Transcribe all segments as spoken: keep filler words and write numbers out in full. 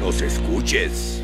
nos escuches.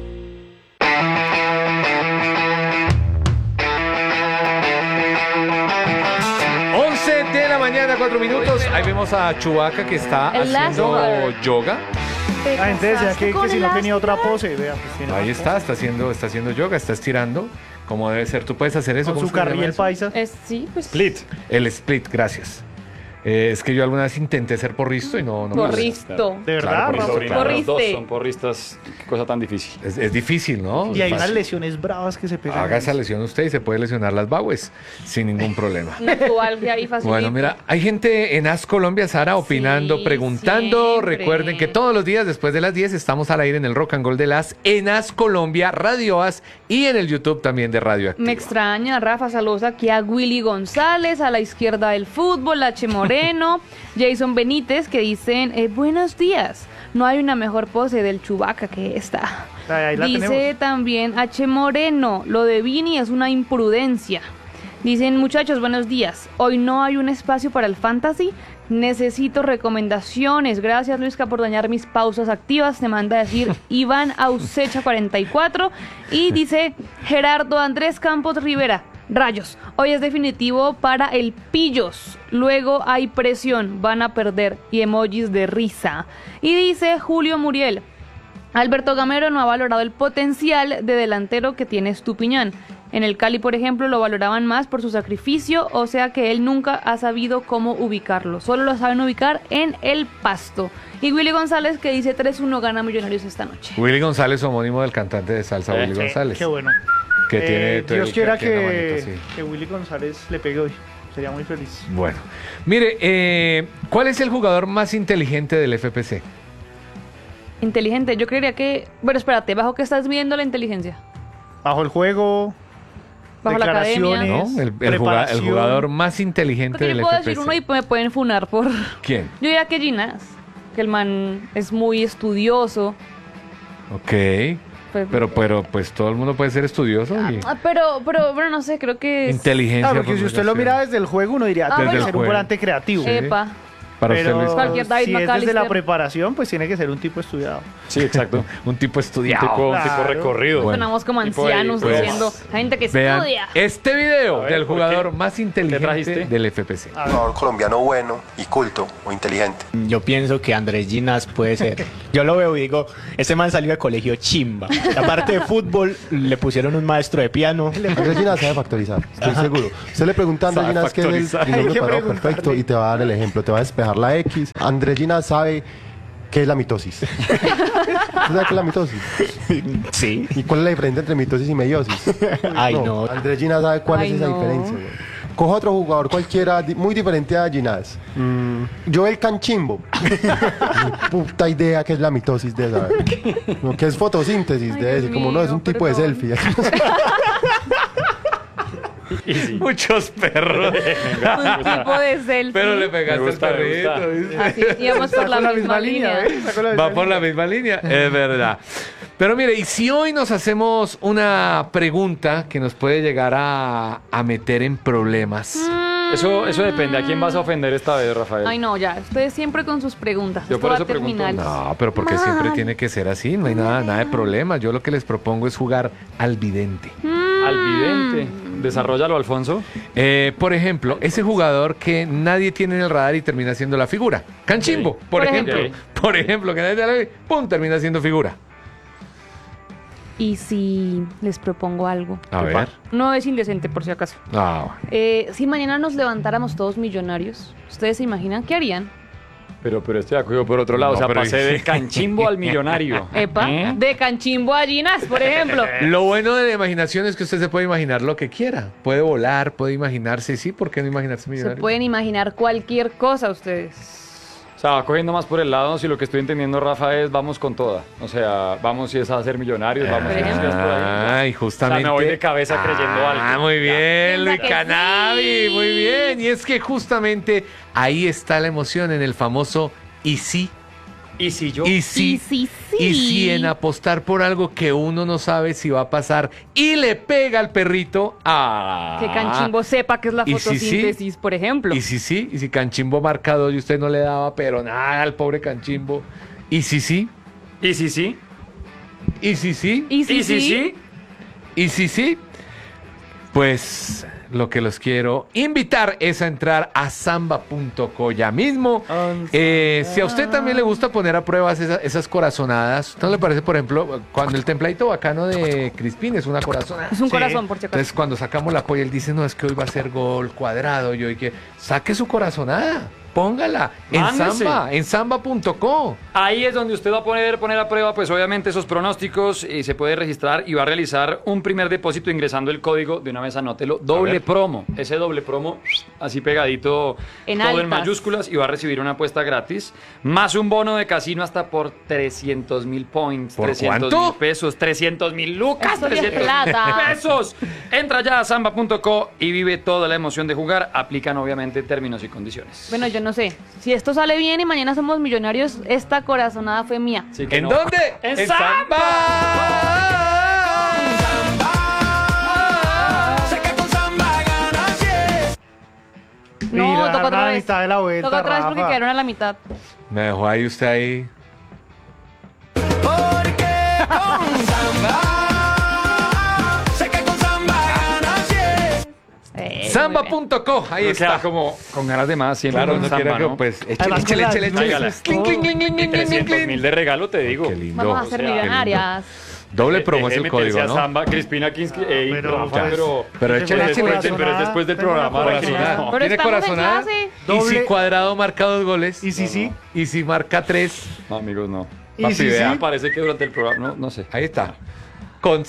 once de la mañana, cuatro minutos. Ahí vemos a Chewbacca que está El haciendo Lascar. yoga. Te La gente decía casaste que, con que si el no tenía Lascar. otra pose, vea, pues tiene Ahí una está, está haciendo, está haciendo yoga, está estirando. Como debe ser, tú puedes hacer eso. pose. Con ¿Cómo su se llama carriel eso? paisa. Es, sí, pues. Split. El split, gracias. Eh, es que yo alguna vez intenté ser porristo y no, no me gusta. Porristo. De verdad, Claro, por Rafa. eso, Sobrina, los dos Porriste. son porristas. Qué cosa tan difícil. Es, es difícil, ¿no? Y hay unas Fácil. lesiones bravas que se pegan. Haga esa lesión usted y se puede lesionar las bagues sin ningún problema. Neuralgia ahí fácil. Bueno, mira, hay gente en As Colombia, Sara, opinando, Sí, preguntando. siempre. Recuerden que todos los días después de las diez estamos al aire en el Rock and Roll de las en As Colombia, Radio As y en el YouTube también de Radio Activa. Me extraña, Rafa, saludos aquí a Willy González, a la izquierda del fútbol, a Che Moreno, Jason Benítez, que dicen, eh, buenos días, no hay una mejor pose del Chewbacca que esta. Ahí, ahí la Dice tenemos. también a Che Moreno, lo de Vini es una imprudencia. Dicen, muchachos, buenos días, hoy no hay un espacio para el fantasy, necesito recomendaciones. Gracias, Luisca, por dañar mis pausas activas. Te manda a decir Iván Ausecha cuarenta y cuatro. Y dice Gerardo Andrés Campos Rivera. Rayos, hoy es definitivo para el Pillos. Luego hay presión, van a perder. Y emojis de risa. Y dice Julio Muriel. Alberto Gamero no ha valorado el potencial de delantero que tiene Estupiñán. En el Cali, por ejemplo, lo valoraban más por su sacrificio, o sea que él nunca ha sabido cómo ubicarlo. Solo lo saben ubicar en el Pasto. Y Willy González que dice tres uno gana Millonarios esta noche. Willy González, homónimo del cantante de salsa, Eh, Willy Qué- González. Qué bueno. Que Eh, tiene todo Dios el- quiera tiene una que, manito, sí. que Willy González le pegue hoy. Sería muy feliz. Bueno, mire, eh, ¿cuál es el jugador más inteligente del F P C? Inteligente, yo creería que... Bueno, espérate, ¿bajo qué estás midiendo la inteligencia? Bajo el juego, Bajo la declaraciones, academia. ¿No? El, el, juga- el preparación. jugador más inteligente Porque del yo puedo F P C. decir uno y me pueden funar por... ¿Quién? Yo diría que Ginás, que el man es muy estudioso. Ok. Pues- Pero, pero, pues todo el mundo puede ser estudioso y Ah, pero, pero, bueno, no sé, creo que es... inteligencia. Ah, porque si usted lo formación. mira desde el juego, uno diría, Ah, tiene bueno. que ser un Juego. volante creativo. Sí. Epa. Para usted, Pero Luis, Cualquier David si es desde McAllister. la preparación, pues tiene que ser un tipo estudiado. Sí, exacto. un tipo Un estudiado. tipo, un Claro. tipo recorrido. Bueno. Sonamos como Tipo de- ancianos pues, diciendo, gente que Vean estudia. este video A ver, del ¿por jugador qué? más ¿Qué inteligente trajiste? del F P C. A ver. jugador colombiano bueno y culto o inteligente. Yo pienso que Andrés Ginás puede ser. Yo lo veo y digo, este man salió de colegio chimba. Aparte de fútbol, le pusieron un maestro de piano. Andrés Ginás sabe factorizar, estoy seguro. Usted le pregunta a Andrés Sabe Ginás qué es el factorizar. trinomio Hay que cuadrado preguntarle. perfecto y te va a dar el ejemplo, te va a despejar la X. Andrés Ginás sabe qué es la mitosis. ¿Usted sabe qué es la mitosis? Sí. ¿Y cuál es la diferencia entre mitosis y meiosis? Ay, no. Andrés Ginás sabe cuál Ay, es esa no. diferencia. güey. Coja otro jugador cualquiera di- muy diferente a Ginás. Mm, Joel Canchimbo. Ni puta idea qué es la mitosis de esa. No, que es fotosíntesis Ay, de Dios ese. Como no, es un mío, tipo de perdón. selfie. Y sí. Muchos perros. Un tipo de selfie. Pero le pegaste Me gusta, al me gusta. perrito. ¿viste? Así, íbamos por la, misma, línea. ¿eh? Sacó la Va misma por la línea. misma línea, es verdad. Pero mire, y si hoy nos hacemos una pregunta que nos puede llegar a, a meter en problemas. Eso, eso depende. ¿A quién vas a ofender esta vez, Rafael? Ay, no, ya. Ustedes siempre con sus preguntas. Yo Esto por va eso a pregunto. terminar. No, pero porque Mal. siempre tiene que ser así, no hay nada, nada de problema. Yo lo que les propongo es jugar al vidente. Al vidente. Desarrollalo, Alfonso. Eh, por ejemplo, ese jugador que nadie tiene en el radar y termina siendo la figura. Canchimbo, Ok. por, Por ejemplo. ejemplo. Por ejemplo, que nadie te la ve, pum, termina siendo figura. Y si les propongo algo. A Epa. ver. No es indecente, por si acaso. Ah, bueno. Eh, si mañana nos levantáramos todos millonarios, ¿ustedes se imaginan qué harían? Pero, pero estoy de acuerdo por otro lado. No, o sea, pero- pasé de canchimbo al millonario. Epa, ¿Eh? de Canchimbo a Ginás, por ejemplo. Lo bueno de la imaginación es que usted se puede imaginar lo que quiera. Puede volar, puede imaginarse, sí, ¿por qué no imaginarse Se millonario? pueden imaginar cualquier cosa ustedes. O sea, va cogiendo más por el lado, si lo que estoy entendiendo, Rafa, es vamos con toda. O sea, vamos si es a ser millonarios, vamos si es por ahí. Ay, justamente. O sea, me voy de cabeza creyendo algo. Ah, muy bien, Piensa Luis que Canavi, sí. muy bien. Y es que justamente ahí está la emoción en el famoso y sí, Y si yo... y sí, Y sí, sí. y sí en apostar por algo que uno no sabe si va a pasar y le pega al perrito. Ah. Que Canchimbo sepa que es la Y si sí, fotosíntesis, por ejemplo. Y si sí, y si Canchimbo marca dos y usted no le daba, pero nada al pobre Canchimbo. Y si sí, Y si sí, Y si sí, Y sí, Y sí, sí. sí. y si sí, pues lo que los quiero invitar es a entrar a samba punto co ya mismo. Eh, si a usted también le gusta poner a prueba esas, esas corazonadas, ¿no le parece, por ejemplo, cuando el templadito bacano de Crispín es una corazonada? Es un Sí. corazón, por si acaso. Entonces, cuando sacamos la polla, él dice, no, es que hoy va a ser gol cuadrado. Yo, y que saque su corazonada, póngala en Mándese. samba, en samba punto co. Ahí es donde usted va a poner, poner a prueba, pues obviamente esos pronósticos y se puede registrar y va a realizar un primer depósito ingresando el código, de una vez anótelo, doble promo. Ese doble promo, así pegadito, En todo en altas. mayúsculas y va a recibir una apuesta gratis, más un bono de casino hasta por trescientos mil points, ¿Por trescientos cuánto? mil pesos, trescientos mil lucas, Eso ya es trescientos plata. mil pesos. Entra ya a samba punto co y vive toda la emoción de jugar. Aplican obviamente términos y condiciones. Bueno, yo no sé. Si esto sale bien y mañana somos millonarios, esta corazonada fue mía. Así que ¿En no. dónde? ¡En samba. No, Mira, toca otra la vez. mitad de la vuelta, Toca otra vez porque Rafa. quedaron a la mitad. Me dejó ahí usted ahí. Eh, samba muy bien. punto co, ahí Uno está. queda como con ganas de más siempre Claro, con no quiere samba, que, ¿no? pues, échale, Además, échale, con échale, las échale. luces, Cling, cling, cling, cling, Y cling, cling, trescientos cling. mil de regalo, te digo. Qué lindo. Vamos a ser O sea, millonarias. Doble promo es Deje el de código, meterse a ¿no? Samba, Crispina Kinski, ey, pero, Rafa, pues, pero, Pero Ese échale, fue échale, la échale. pero es después del Tengo una programa. corazonada. Rafa. Pero ¿Tiene estamos en corazonada? clase. Y Doble- si Cuadrado marca dos goles. Y sí, sí. Y si marca tres. No, amigos, no. Y Papi, sí, vea. sí. Parece que durante el programa, no, no sé. Ahí está. Con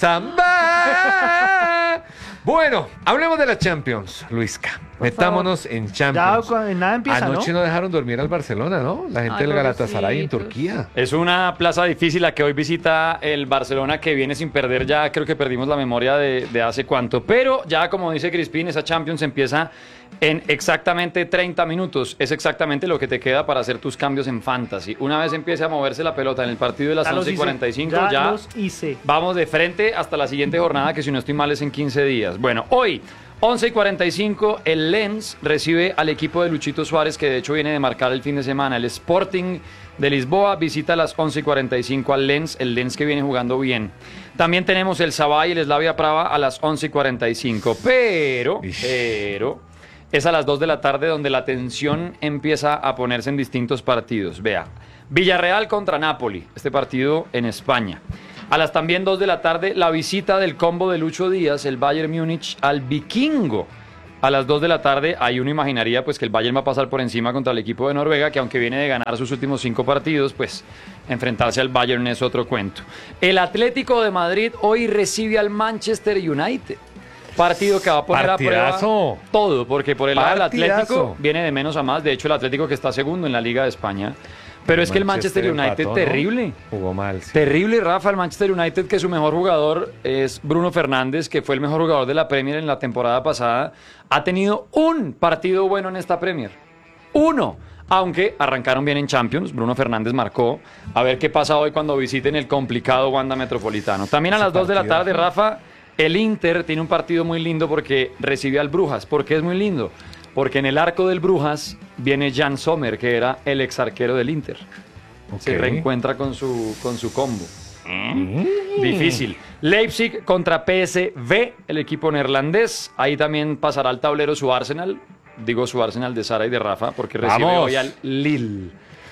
samba. Bueno, hablemos de la Champions, Luisca. Metámonos en Ya Champions. cu- nada empieza, Anoche ¿no? no dejaron dormir al Barcelona, ¿no? La gente Ay, del Galatasaray en pobrecitos. Turquía. Es una plaza difícil la que hoy visita el Barcelona, que viene sin perder ya, creo que perdimos la memoria de, de hace cuánto. Pero ya, como dice Crispín, esa Champions empieza en exactamente treinta minutos. Es exactamente lo que te queda para hacer tus cambios en Fantasy. Una vez empiece a moverse la pelota en el partido de las Ya los once y hice. cuarenta y cinco, Ya ya los hice. vamos de frente hasta la siguiente jornada, que si no estoy mal es en quince días. Bueno, hoy, once y cuarenta y cinco, el Lens recibe al equipo de Luchito Suárez, que de hecho viene de marcar el fin de semana. El Sporting de Lisboa visita a las once y cuarenta y cinco al Lens, el Lens que viene jugando bien. También tenemos el Sabah y el Slavia Praga a las once y cuarenta y cinco, pero, Ish. pero, es a las dos de la tarde donde la tensión empieza a ponerse en distintos partidos. Vea, Villarreal contra Napoli, este partido en España. A las también dos de la tarde, la visita del combo de Lucho Díaz, el Bayern Múnich, al Vikingo. A las dos de la tarde, ahí uno imaginaría pues que el Bayern va a pasar por encima contra el equipo de Noruega, que aunque viene de ganar sus últimos cinco partidos, pues enfrentarse al Bayern es otro cuento. El Atlético de Madrid hoy recibe al Manchester United. Partido que va a poner a Partidazo. prueba todo, porque por el lado del Partidazo. Atlético viene de menos a más. De hecho, el Atlético que está segundo en la Liga de España. Pero es que el Manchester United, empató, ¿no? terrible. Jugó mal. sí. Terrible, Rafa, el Manchester United, que su mejor jugador es Bruno Fernández, que fue el mejor jugador de la Premier en la temporada pasada. Ha tenido un partido bueno en esta Premier. Uno. Aunque arrancaron bien en Champions, Bruno Fernández marcó. A ver qué pasa hoy cuando visiten el complicado Wanda Metropolitano. También a Ese las dos de la partidazo. tarde, Rafa, el Inter tiene un partido muy lindo porque recibe al Brujas. ¿Por qué es muy lindo? Porque en el arco del Brujas viene Jan Sommer, que era el ex arquero del Inter. Se Ok. reencuentra con su, con su combo. Mm. Difícil. Leipzig contra P S V, el equipo neerlandés. Ahí también pasará al tablero su Arsenal. Digo su Arsenal de Sara y de Rafa, porque recibe Vamos. hoy al Lille.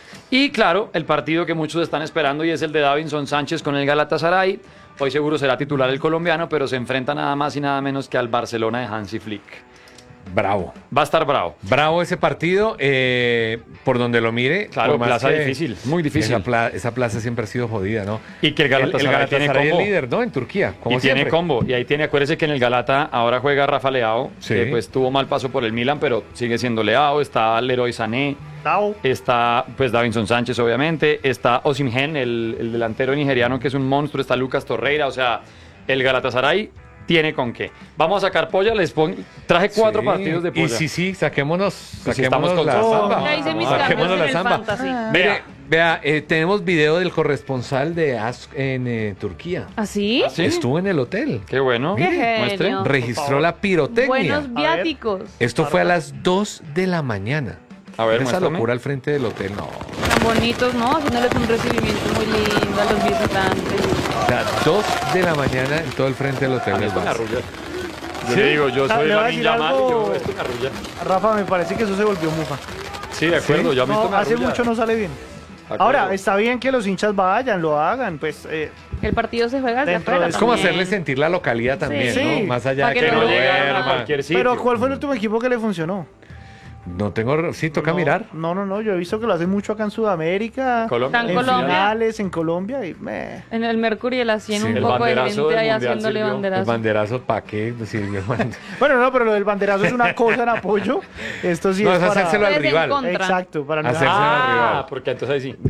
Y claro, el partido que muchos están esperando y es el de Davinson Sánchez con el Galatasaray. Hoy seguro será titular el colombiano, pero se enfrenta nada más y nada menos que al Barcelona de Hansi Flick. Bravo. Va a estar bravo. Bravo ese partido, eh, por donde lo mire. Claro, por más plaza que difícil, muy difícil. Esa, pla- esa plaza siempre ha sido jodida, ¿no? Y que el Galatasaray, el, tiene Galatasaray combo. es líder, ¿no? En Turquía, como y tiene siempre. combo. Y ahí tiene, acuérdese que en el Galata ahora juega Rafa Leao, Sí. que pues tuvo mal paso por el Milan, pero sigue siendo Leao. Está Leroy Sané, Tao. está pues Davinson Sánchez, obviamente. Está Osimhen, el, el delantero nigeriano, que es un monstruo. Está Lucas Torreira. O sea, el Galatasaray tiene con qué. Vamos a sacar polla. Les pon... Traje cuatro Sí. partidos de polla. Y sí, sí, saquémonos, Pues si estamos saquémonos con la todo. samba. Ya hice mis Saquémonos cambios la en el samba. fantasy. Mire, vea, eh, tenemos video del corresponsal de Ask en eh, Turquía. ¿Así? ¿Ah, sí? Estuvo en el hotel. Qué bueno. Qué genio. Muestre. Registró la pirotecnia. Buenos viáticos. Esto fue a las dos de la mañana. A ver, Esa muéstrame. locura al frente del hotel, no. Tan bonitos, ¿no? Haciéndoles un recibimiento muy lindo a los visitantes. O sea, dos de la mañana en todo el frente del hotel. A mí del esto me Barça. arrulla. Yo le digo, yo Ah, soy le voy a Lamin decir Yamal y algo- yo, esto me arrulla. Rafa, me parece que eso se volvió mufa. Sí, de acuerdo, yo a mí esto No, me hace arrulla. mucho no sale bien. De acuerdo. Ahora, está bien que los hinchas vayan, lo hagan, pues... eh, El partido se juega desde Dentro afuera de- Es como también. hacerle sentir la localidad también, Sí. ¿no? Sí. Más allá Pa' de que que no no llegaran a duerma. cualquier sitio. pero ¿cuál fue el último equipo que le funcionó? No tengo... Sí, toca no, mirar. No, no, no, yo he visto que lo hacen mucho acá en Sudamérica, Colombia. Está en en Colombia. finales, en Colombia y meh. En el Mercury, el así en Sí. un El poco de banderazo gente del ahí Mundial haciéndole sirvió. El banderazo. banderazo, ¿para qué? Sirvió. Bueno, no, pero lo del banderazo es una cosa en apoyo. Esto sí No, es es para... hacérselo al Ustedes en rival. contra. Exacto, para no... Hacerse- Ah, rival. porque entonces ahí sí.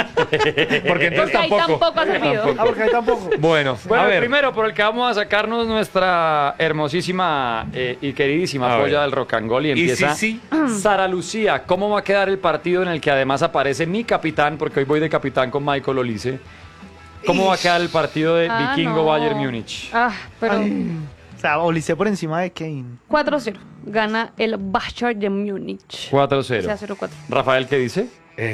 Porque entonces Porque ahí tampoco. tampoco ha servido. Ah, porque ahí tampoco. Bueno, Bueno, a el ver. primero por el que vamos a sacarnos nuestra hermosísima eh, y queridísima A polla ver. del rock and roll y Y empieza sí, Sara Lucía. ¿Cómo va a quedar el partido en el que además aparece mi capitán, porque hoy voy de capitán con Michael Olise? ¿Cómo va a quedar el partido de Ah, Vikingo no. Bayern Múnich? Ah, pero O sea, Olise por encima de Kane. cuatro cero. Gana el Bayern de Múnich. cuatro O sea, cero. cero cuatro. Rafael, ¿qué dice?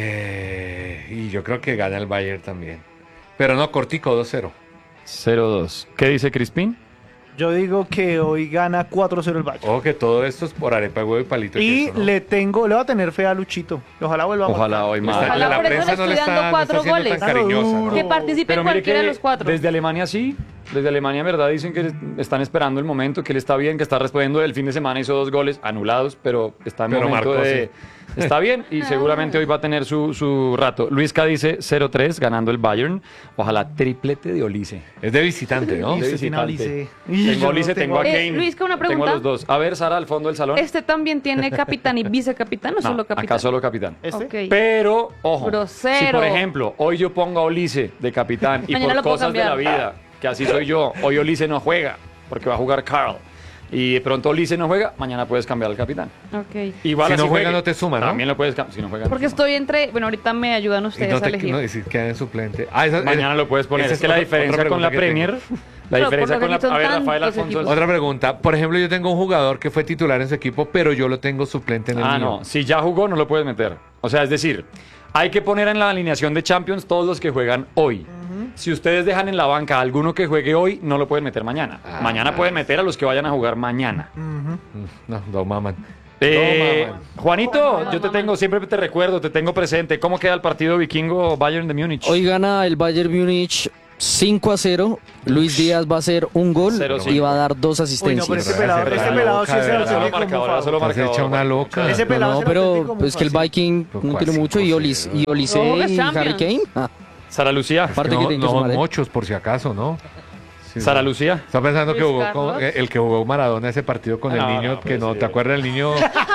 Eh, y yo creo que gana el Bayern también. Pero no, cortico, dos cero. cero dos. ¿Qué dice Crispín? Yo digo que hoy gana cuatro cero el Bayern. Ojo que todo esto es por arepa, huevo y palito. de Y queso, ¿no? le tengo, le voy a tener fe a Luchito. Ojalá vuelva a Ojalá marcar. hoy No más. está- Ojalá la por eso prensa le no le estoy está, dando no está cuatro siendo goles. tan cariñosa, ¿no? Que participe Pero mire cualquiera que de los cuatro. desde Alemania sí, desde Alemania en verdad dicen que están esperando el momento, que él está bien, que está respondiendo. El fin de semana hizo dos goles anulados, pero está en Pero momento marcó, de... Está bien y seguramente hoy va a tener su, su rato. Luisca dice cero tres ganando el Bayern. Ojalá triplete de Olise. Es de visitante, ¿no? Y De usted tiene a Olise. Y Tengo yo no Olise, tengo a Eh, Kane. Luisca, una Tengo pregunta. a los dos. A ver, Sara, al fondo del salón. ¿Este también tiene capitán y vicecapitán o No, solo capitán? acá solo capitán. ¿Este? Ok. Pero, ojo, Grosero. si por ejemplo, hoy yo pongo a Olise de capitán y Mañana por lo puedo cosas de la cambiar. vida, que así soy yo, hoy Olise no juega, porque va a jugar Carl, y de pronto Olise no juega, mañana puedes cambiar al capitán. Ok. Igual Si no así juega, juegue, no te suma, ¿no? También lo puedes cambiar, si no juega. no Porque te suma. estoy entre... Bueno, ahorita me ayudan Y ustedes no a te elegir. no, y si queda en suplente. Ah, esa- Mañana eh, lo puedes poner. esa Es que la otra- diferencia otra con la pregunta que tengo. Premier, la Pero diferencia por lo con la... que son A ver, Rafael tantos Alfonso. equipos. Otra pregunta. Por ejemplo, yo tengo un jugador que fue titular en su equipo, pero yo lo tengo suplente en el Ah, mío. no. Si ya jugó, no lo puedes meter. O sea, es decir, hay que poner en la alineación de Champions todos los que juegan hoy. Si ustedes dejan en la banca a alguno que juegue hoy, no lo pueden meter mañana. Ah, mañana pueden meter a los que vayan a jugar mañana. No, no maman. Eh, No, maman. Juanito, yo te tengo, siempre te recuerdo, te tengo presente. ¿Cómo queda el partido vikingo Bayern de Múnich? Hoy gana el Bayern Múnich cinco a cero. Luis Díaz va a hacer un gol cero y cinco. va a dar dos Uy, no, asistencias. pero este Pero pelado, ese este pelado pelado sí loca, es de el verdad. Solo auténtico marcador, mufado. solo Te has marcador. hecho una loca. Ese No, pelado no, es el pero auténtico pues que el mufado. Viking Pero no tiene cuasi mucho y, Olis, imposible. y Olise Ojo, es y Champions. Harry Kane. Ah, Sara Lucía. Aparte no, que tiene que no sumar, son ¿eh? muchos, por si acaso, ¿no? Sí, Sara sí. Lucía. Está pensando que Luis jugó Carlos. con, el que jugó Maradona ese partido con No, el niño, no, que pues no, sí. ¿te acuerdas del niño?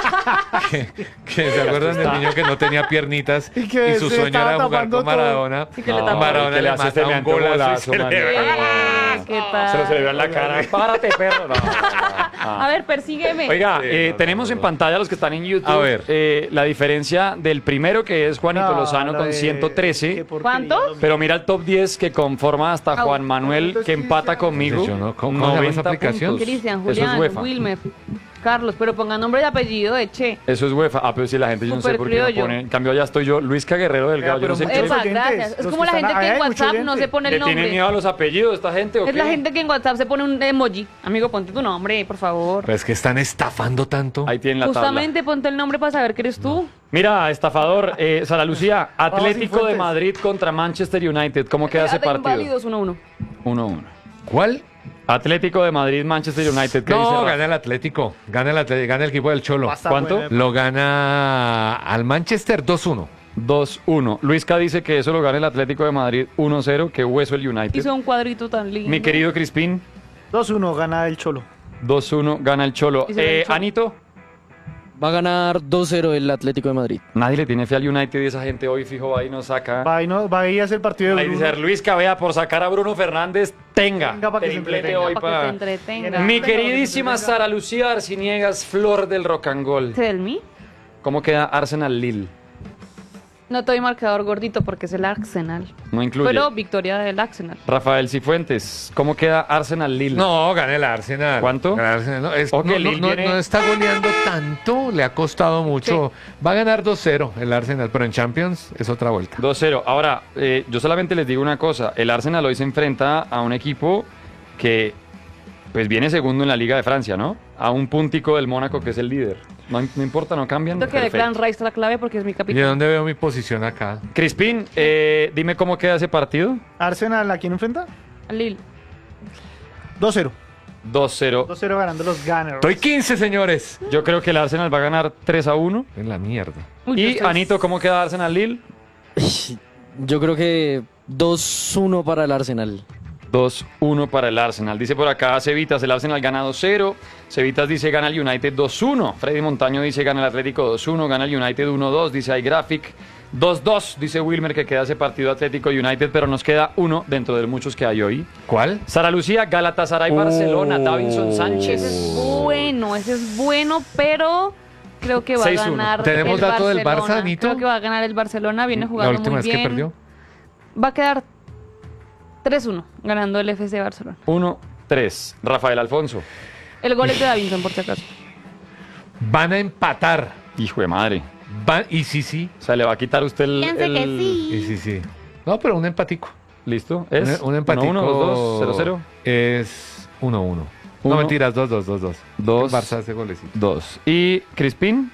que, que se acuerdan del niño que no tenía piernitas Y y, que su se sueño estaba era jugar tapando con Maradona. Y que le No, tapan. Maradona que le le hace mata un semejante golazo y golazo, se le man. ve. Eh, ¿Qué tal? Se lo celebra en la cara. Párate, perro. No, no, no. Ah. A ver, persígueme. Oiga, Sí, eh, no, tenemos no, en no. pantalla los que están en YouTube A ver. eh, la diferencia del primero que es Juanito No, Lozano lo con de- ciento qué trece. porquería, ¿Cuánto? domingo. Pero mira el top diez que conforma hasta Au. Juan Manuel que empata conmigo. Yo no- ¿cómo- cómo se llama esa noventa aplicación? puntos. Cristian, Eso es Julián, UEFA. Wilmer, Carlos, pero pongan nombre y apellido de Che. Eso es UEFA. Ah, pero si la gente yo no sé Súper por qué no criollo. pone. En cambio, allá estoy yo, Luis Caguerrero Delgado. Yo no sé pero qué. muchos Epa, oyentes, gracias. Es los como que la están gente que ahí, en hay mucha WhatsApp no gente. se pone ¿Le el tienen nombre. miedo a los apellidos esta gente o Es qué? la gente que en WhatsApp se pone un emoji. Amigo, ponte tu nombre, por favor. Pues que están estafando tanto. Ahí tienen la tabla. Justamente ponte el nombre para saber que eres tú. Mira, estafador, eh, Sara Lucía, Atlético de Cifuentes. Madrid contra Manchester United. ¿Cómo queda ese Quédate partido? inválidos uno a uno. uno uno. ¿Cuál? Atlético de Madrid, Manchester United. ¿Qué dice No, Rafa? gana el Atlético. Gana el, Atlético, gana el equipo del Cholo. Basta, ¿Cuánto? bueno, Lo gana al Manchester dos uno. dos uno. Luisca dice que eso lo gana el Atlético de Madrid uno cero. Que hueso el United. Hizo un cuadrito tan lindo. Mi querido Crispín, dos uno gana el Cholo. dos uno gana el Cholo. Y se ve el Eh, Cholo. Anito, Va a ganar dos cero el Atlético de Madrid. nadie le tiene fe al United y esa gente hoy fijo va y nos saca. Va y no, va a ir a hacer el partido de Ahí Bruno. dice Luisca, vea, por sacar a Bruno Fernández, tenga. Tenga pa' que se Triplete entretenga. hoy Para que pa- te entretenga. Mi Venga, queridísima venga. Sara Lucía Arciniegas, flor del rock and roll. Tell me. ¿Cómo queda Arsenal Lille? No te doy marcador gordito porque es el Arsenal. No incluye. Pero victoria del Arsenal. Rafael Cifuentes, ¿cómo queda Arsenal-Lille? No, gana el Arsenal. ¿Cuánto? Gana el Arsenal. No, es- Ok, no, no, Lille no- viene- no está goleando tanto, le ha costado mucho. Va a ganar dos cero el Arsenal, pero en Champions es otra vuelta. dos cero. Ahora, eh, yo solamente les digo una cosa. El Arsenal hoy se enfrenta a un equipo que pues viene segundo en la Liga de Francia, ¿no? A un puntico del Mónaco, que es el líder. No, no importa, no cambian. Siento que Perfecto. Declan Rice es la clave porque es mi ¿Y de capitán. dónde veo mi posición acá? Crispín, eh, dime cómo queda ese partido. Arsenal, ¿a quién enfrenta? Lille. dos cero. dos cero. dos cero ganando los Gunners. Estoy quince, señores. Yo creo que el Arsenal va a ganar tres a uno. En la mierda. Uy, yo Y, estoy- Anito, ¿cómo queda Arsenal-Lille? Yo creo que dos uno para el Arsenal. dos uno para el Arsenal. Dice por acá Cevitas, el Arsenal gana dos cero. Cevitas dice gana el United dos uno. Freddy Montaño dice gana el Atlético dos uno. Gana el United uno dos. Dice iGraphic. dos dos. Dice Wilmer que queda ese partido Atlético United, pero nos queda uno dentro de muchos que hay hoy. ¿Cuál? Sara Lucía, Galatasaray, Barcelona, Davinson Sánchez. Ese es bueno, ese es bueno, pero creo que va seis a uno. ganar ¿Tenemos el dato del Barcelona. Barça, Anito? Creo que va a ganar el Barcelona, viene La jugando última muy vez bien. que perdió. Va a quedar tres uno, ganando el F C Barcelona. uno tres. Rafael Alfonso. El gol es de Davinson, por si acaso. Van a empatar. Hijo de madre. Van, y sí, sí. O sea, le va a quitar usted el... Piense que el- sí. Y sí, sí. No, pero un empatico. ¿Listo? ¿Es? un, un empatico. uno uno, dos dos, cero cero. Es uno uno. No Uno. mentiras, dos dos, dos dos. Dos. El Barça hace golecito. dos. ¿Y Crispín?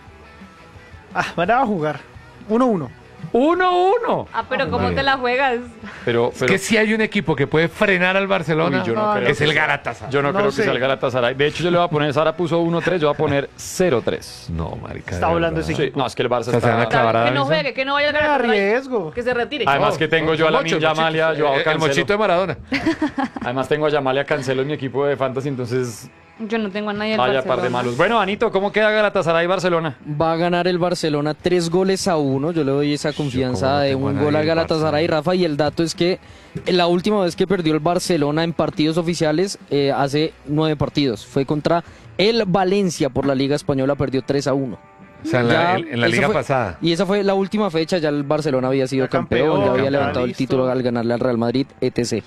Ah, van a jugar. uno uno. uno uno. Ah, pero Ah, ¿cómo muy te bien. la juegas? Pero, Es pero que si hay un equipo que puede frenar al Barcelona, Uy, yo no No, creo es que el sea. Galatasaray. Yo no, No creo sé. que sea el Galatasaray. De hecho, yo le voy a poner, Sara puso uno tres, yo voy a poner cero tres. No, marica. Está de volando verdad. ese Sí, no, es que el Barça O sea, se van a está... clavar a Que no Davinson. juegue, que no vaya a Me ganar. arriesgo. Que se retire. Además que tengo yo a la Mocho, el Yamal y a mochito. Joao Eh, El Cancelo. mochito de Maradona. Además tengo a Yamal y a Cancelo en mi equipo de Fantasy, entonces Yo no tengo a nadie del vaya Barcelona. par de malos. Bueno, Anito, ¿cómo queda Galatasaray y Barcelona? Va a ganar el Barcelona tres goles a uno. Yo le doy esa cómo confianza no de tengo a un nadie gol al del Galatasaray, Barça. Rafa. Y el dato es que la última vez que perdió el Barcelona en partidos oficiales, eh, hace nueve partidos, fue contra el Valencia por la Liga Española, perdió tres a uno. O sea, en la, Ya, en- en la esa liga fue- pasada. Y esa fue la última fecha, ya el Barcelona había sido Ya campeón, campeón, ya había campeón, levantado el listo. título al ganarle al Real Madrid, etcétera.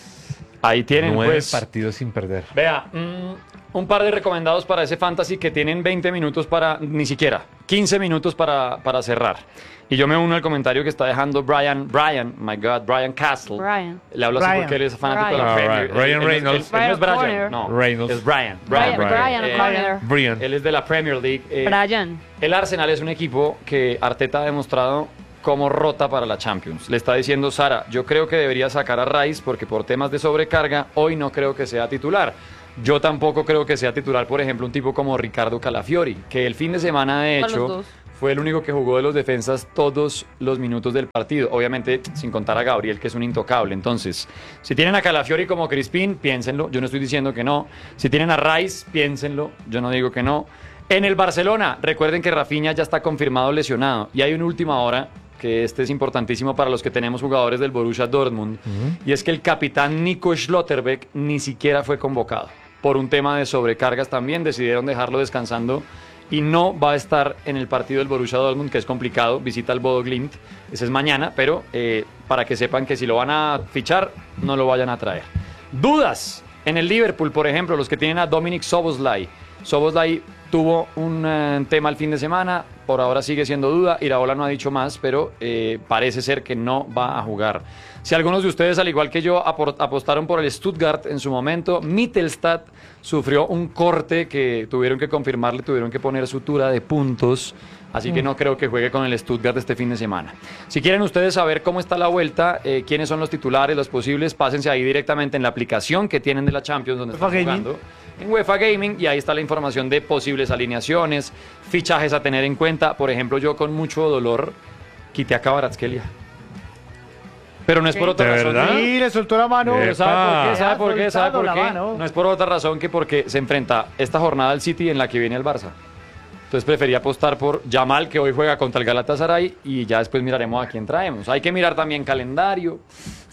Ahí tienen, Nueve pues... partidos sin perder. Vea, mm, un par de recomendados para ese fantasy que tienen veinte minutos para, ni siquiera, quince minutos para, para cerrar. Y yo me uno al comentario que está dejando Brian, Brian, my God, Brian Castle. Brian. Le hablo así Brian. porque él es fanático de Brian. la Ah, Premier. right. Ryan Él- él no es- Reynolds. él- él no es Brian Brian, Corner. no. Reynolds. Es Brian. Brian, Brian. Brian, Eh, Corner. Brian. Él es de la Premier League. Eh, Brian. El Arsenal es un equipo que Arteta ha demostrado cómo rota para la Champions. Le está diciendo Sara, yo creo que debería sacar a Rice porque por temas de sobrecarga hoy no creo que sea titular. Yo tampoco creo que sea titular, por ejemplo, un tipo como Ricardo Calafiori, que el fin de semana de Para los hecho dos. fue el único que jugó de los defensas todos los minutos del partido. Obviamente sin contar a Gabriel, que es un intocable. Entonces, si tienen a Calafiori como Crispín, piénsenlo. Yo no estoy diciendo que no. Si tienen a Rice, piénsenlo. Yo no digo que no. En el Barcelona, recuerden que Rafinha ya está confirmado lesionado. Y hay una última hora, que este es importantísimo para los que tenemos jugadores del Borussia Dortmund, y es que el capitán Nico Schlotterbeck ni siquiera fue convocado. Por un tema de sobrecargas también, decidieron dejarlo descansando y no va a estar en el partido del Borussia Dortmund, que es complicado, visita al Bodo Glimt, ese es mañana, pero eh, para que sepan que si lo van a fichar, no lo vayan a traer. Dudas en el Liverpool, por ejemplo, los que tienen a Dominic Szoboszlai. Szoboszlai tuvo un eh, tema el fin de semana, por ahora sigue siendo duda, Iraola no ha dicho más, pero eh, parece ser que no va a jugar. Si algunos de ustedes, al igual que yo, apor- apostaron por el Stuttgart en su momento, Mittelstadt sufrió un corte que tuvieron que confirmarle, tuvieron que poner sutura de puntos, así que no creo que juegue con el Stuttgart este fin de semana. Si quieren ustedes saber cómo está la vuelta, eh, quiénes son los titulares, los posibles, pásense ahí directamente en la aplicación que tienen de la Champions, donde UEFA están Gaming. jugando. En UEFA Gaming, y ahí está la información de posibles alineaciones, fichajes a tener en cuenta. Por ejemplo, yo con mucho dolor quité a Kvaratskhelia. Pero no es por otra ¿De razón. verdad? Y le soltó la mano. Pero ¿sabe por qué? Epa. ¿Sabe por qué? ¿Sabe por La qué? mano. No es por otra razón que porque se enfrenta esta jornada al City en la que viene el Barça. Entonces preferí apostar por Yamal, que hoy juega contra el Galatasaray, y ya después miraremos a quién traemos. Hay que mirar también calendario.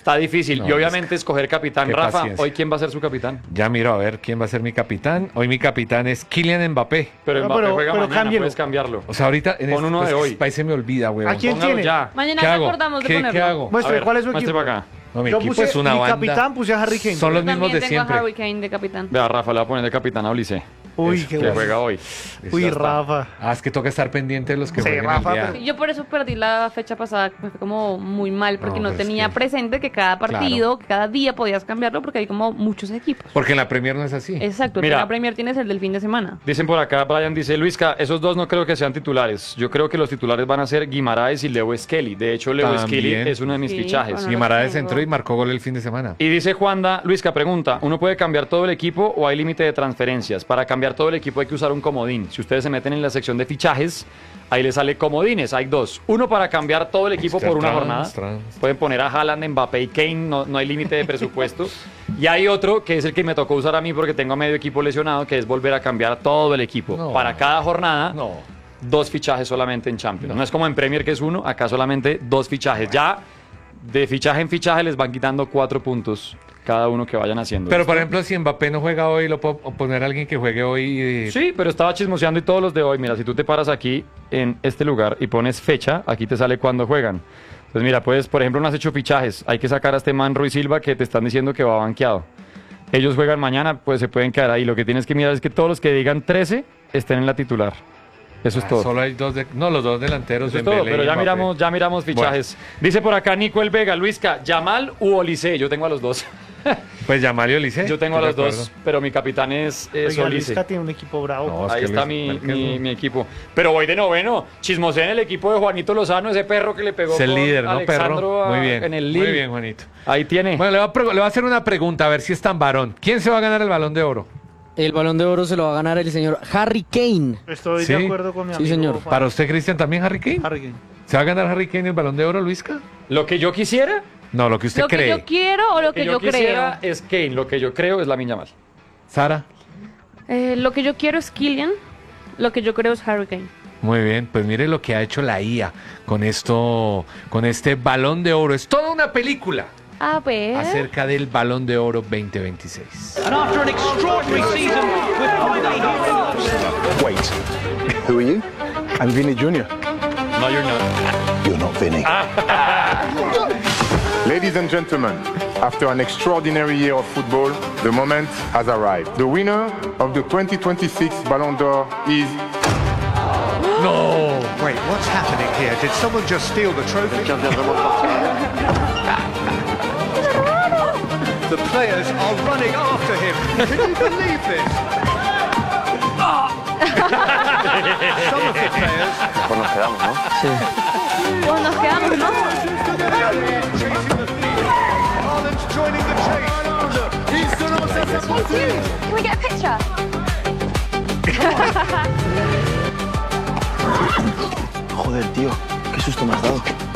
Está difícil. No, y obviamente escoger capitán. qué Rafa, paciencia. ¿hoy quién va a ser su capitán? Ya miro a ver quién va a ser mi capitán. Hoy mi capitán es Kylian Mbappé. Pero No, Mbappé pero- juega pero mañana, cámbielo. puedes cambiarlo. O sea, ahorita en Pon este- uno pues, de hoy. país se me olvida, güey. ¿A quién Póngalo tiene? ya. Mañana ¿Qué nos hago? acordamos de ¿Qué, ponerlo. ¿Qué hago? Muestre, A ver, ¿cuál es su muestre equipo? para acá. No, mi Yo equipo puse, es una mi banda. capitán puse a Harry Kane. Son los Yo mismos de también tengo siempre. a Harry Kane de capitán. Vea, Rafa le va a poner de capitán a Ulises, Uy, Es qué que bueno. juega hoy. Uy, Ya está. Rafa. Ah, es que toca estar pendiente de los que Sí, jueguen Rafa, al día. pero- Yo por eso perdí la fecha pasada, me fue como muy mal, porque No, no, pero es tenía que- presente que cada partido, que cada día podías cambiarlo, porque hay como muchos equipos. Porque en la Premier no es así. Exacto, Mira. en la Premier tienes el del fin de semana. Dicen por acá, Brian dice, Luisca, esos dos no creo que sean titulares. Yo creo que los titulares van a ser Guimaraes y Leo Skelly. De hecho, Leo También. Skelly es uno de mis Sí, fichajes. bueno. Guimaraes tengo. entró y marcó gol el fin de semana. Y dice Juanda, Luisca, pregunta, ¿uno puede cambiar todo el equipo o hay límite de transferencias? Para cambiar todo el equipo hay que usar un comodín. Si ustedes se meten en la sección de fichajes, ahí les sale comodines, hay dos. Uno para cambiar todo el equipo por una Trans, jornada. trans. Pueden poner a Haaland, Mbappé y Kane, no, no hay límite de presupuesto. Y hay otro que es el que me tocó usar a mí porque tengo a medio equipo lesionado, que es volver a cambiar todo el equipo. No. Para cada jornada, No. dos fichajes solamente en Champions. No. es como en Premier que es uno, acá solamente dos fichajes. Ya de fichaje en fichaje les van quitando cuatro puntos cada uno que vayan haciendo. Pero por ejemplo, si Mbappé no juega hoy, lo puedo poner a alguien que juegue hoy. eh, Sí, pero estaba chismoseando y todos los de hoy. Mira, si tú te paras aquí en este lugar y pones fecha, aquí te sale cuándo juegan. Entonces, mira, pues, por ejemplo, no has hecho fichajes. Hay que sacar a este man Ruiz Silva que te están diciendo que va banqueado. Ellos juegan mañana, pues se pueden quedar ahí. Lo que tienes que mirar es que todos los que digan trece estén en la titular. Eso es ah, todo. Solo hay dos, de- no, los dos delanteros. Eso es Dembélé todo, pero y ya Mbappé. miramos, ya miramos fichajes. Dice por acá Nico El Vega, Luisca, Yamal u Olise. Yo tengo a los dos. Pues Yamal y Olise. Yo tengo a estoy los de dos, acuerdo. pero mi capitán es, es Oiga, Olise. Luisca tiene un equipo bravo. No, es Ahí que está Luis- mi, Márquez mi, no. mi equipo. Pero voy de noveno. Chismosé en el equipo de Juanito Lozano, ese perro que le pegó Es el con líder, ¿no, Alexandro perro? a- Muy bien. en el Muy Lille. bien, Juanito. Ahí tiene. Bueno, le voy, a pregu- le voy a hacer una pregunta, a ver si es tan varón. ¿Quién se va a ganar el Balón de Oro? El Balón de Oro se lo va a ganar el señor Harry Kane. Estoy Sí. de acuerdo con mi Sí, amigo. señor. Juan. ¿Para usted, Cristian, también Harry Kane? Harry Kane. ¿Se va a ganar Harry Kane el Balón de Oro, Luisca? Lo que yo quisiera, No, lo que usted ¿Lo cree. que yo quiero o lo que, yo, quisiera creo? es Kane. Lo que yo creo es la Yamal. Sara. Eh, lo que yo quiero es Kylian, lo que yo creo es Harry Kane. Muy bien, pues mire lo que ha hecho la I A con esto, con este Balón de Oro. Es toda una película A ver. acerca del Balón de Oro veinte veintiséis. And after an extraordinary season with finally Wait, who are you? I'm Vinny Junior No, you're not. You're not Vinny. Ladies and gentlemen, after an extraordinary year of football, the moment has arrived. The winner of the twenty twenty-six Ballon d'Or is No. Wait, what's happening here? Did someone just steal the trophy? The players are running after him. Can you believe this? Some of the players Pues nos quedamos, ¿no? Pues nos quedamos, ¿no? Haaland's joining the chase. Can we get a picture? Joder, tío, qué susto me has dado.